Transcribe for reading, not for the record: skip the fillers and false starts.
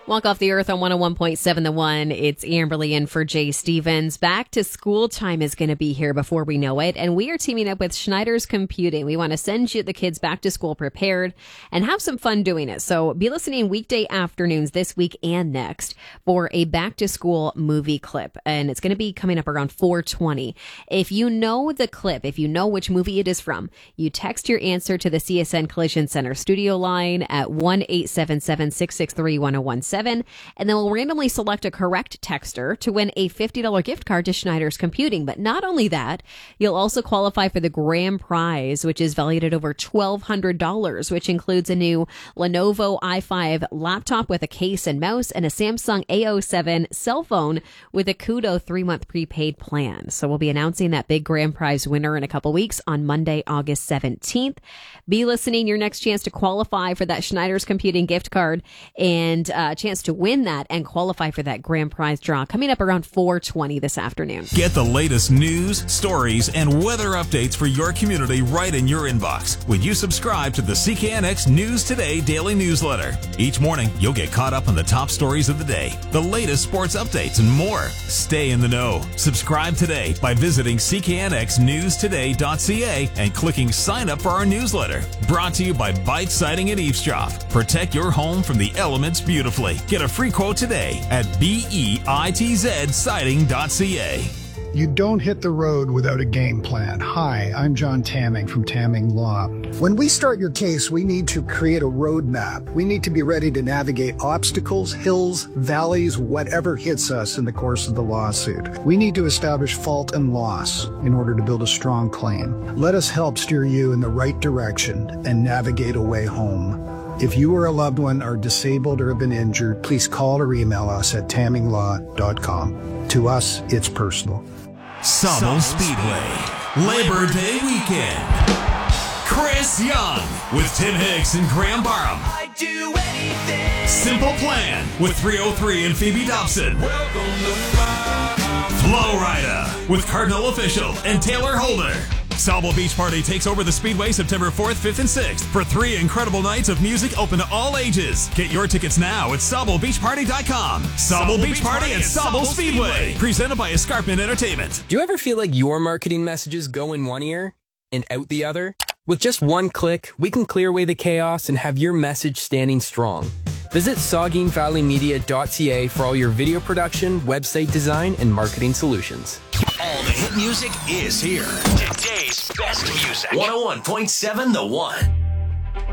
Walk Off the Earth on 101.7 The One. It's Amberly in for Jay Stevens. Back to school time is going to be here before we know it, and we are teaming up with Schneider's Computing. We want to send you the kids back to school prepared and have some fun doing it. So be listening weekday afternoons this week and next for a back to school movie clip, and it's going to be coming up around 4:20. If you know the clip, if you know which movie it is from, you text your answer to the CSN Collision Center studio line at 1-877-663-1017. And then we'll randomly select a correct texter to win a $50 gift card to Schneider's Computing. But not only that, you'll also qualify for the grand prize, which is valued at over $1,200, which includes a new Lenovo i5 laptop with a case and mouse and a Samsung A07 cell phone with a Kudo 3-month prepaid plan. So we'll be announcing that big grand prize winner in a couple weeks on Monday, August 17th. Be listening. Your next chance to qualify for that Schneider's Computing gift card and chance to win that and qualify for that grand prize draw coming up around 4:20 this afternoon. Get the latest news, stories, and weather updates for your community right in your inbox when you subscribe to the CKNX News Today daily newsletter. Each morning, you'll get caught up on the top stories of the day, the latest sports updates, and more. Stay in the know. Subscribe today by visiting cknxnewstoday.ca and clicking sign up for our newsletter. Brought to you by Bite Siding and Eavesdrop. Protect your home from the elements beautifully. Get a free quote today at BEITZsiding.ca. You don't hit the road without a game plan. Hi, I'm John Tamming from Tamming Law. When we start your case, we need to create a roadmap. We need to be ready to navigate obstacles, hills, valleys, whatever hits us in the course of the lawsuit. We need to establish fault and loss in order to build a strong claim. Let us help steer you in the right direction and navigate a way home. If you or a loved one are disabled or have been injured, please call or email us at tamminglaw.com. To us, it's personal. Sauble Speedway, Labor Day weekend. Chris Young with Tim Hicks and Graham Barham. I do anything. Simple Plan with 303 and Phoebe Dobson. Welcome to Flow Rider with Cardinal Official and Taylor Holder. Sauble Beach Party takes over the Speedway September 4th, 5th, and 6th for 3 incredible nights of music open to all ages. Get your tickets now at SaubleBeachParty.com. Sauble Beach Party at Sauble Speedway. Presented by Escarpment Entertainment. Do you ever feel like your marketing messages go in one ear and out the other? With just one click, we can clear away the chaos and have your message standing strong. Visit SaugeenValleyMedia.ca for all your video production, website design, and marketing solutions. all the hit music is here. Today's best music. 101.7 The One.